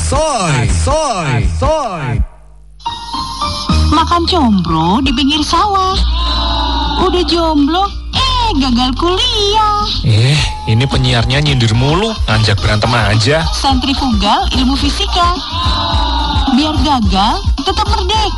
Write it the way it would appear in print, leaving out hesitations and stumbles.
Makan combro di pinggir sawah. Udah jomblo, gagal kuliah. Ini penyiarnya nyindir mulu, ngajak berantem aja. Sentrifugal ilmu fisika. Biar gagal, tetap merdeka.